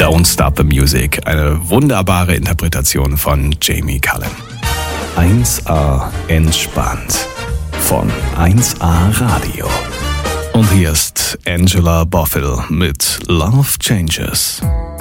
Don't Stop the Music. Eine wunderbare Interpretation von Jamie Cullum. 1A entspannt von 1A Radio. Und hier ist Angela Bofill mit Love Changes.